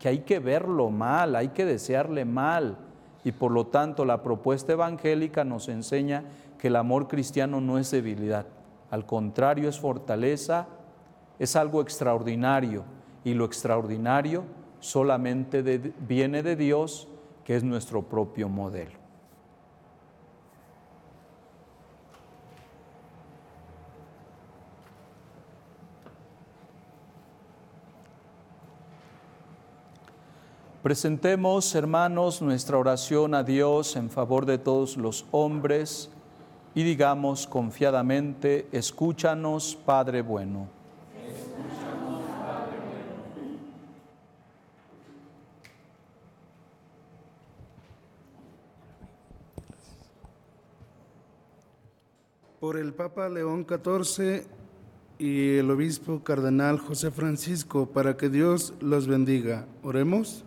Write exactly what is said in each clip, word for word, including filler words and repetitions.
que hay que verlo mal, hay que desearle mal. Y por lo tanto la propuesta evangélica nos enseña que el amor cristiano no es debilidad, al contrario es fortaleza, es algo extraordinario, y lo extraordinario solamente de, viene de Dios, que es nuestro propio modelo. Presentemos, hermanos, nuestra oración a Dios en favor de todos los hombres y digamos confiadamente: escúchanos, Padre bueno. Escúchanos, Padre bueno. Por el Papa León catorce y el Obispo Cardenal José Francisco, para que Dios los bendiga. Oremos.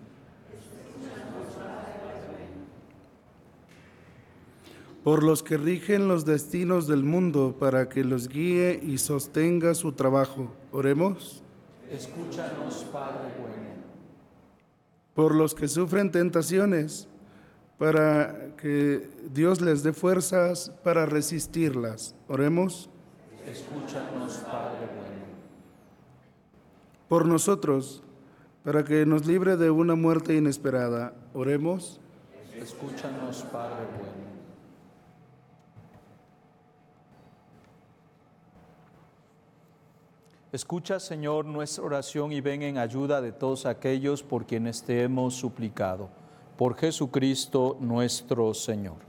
Por los que rigen los destinos del mundo, para que los guíe y sostenga su trabajo. Oremos. Escúchanos, Padre bueno. Por los que sufren tentaciones, para que Dios les dé fuerzas para resistirlas. Oremos. Escúchanos, Padre bueno. Por nosotros, para que nos libre de una muerte inesperada. Oremos. Escúchanos, Padre bueno. Escucha, Señor, nuestra oración y ven en ayuda de todos aquellos por quienes te hemos suplicado. Por Jesucristo nuestro Señor.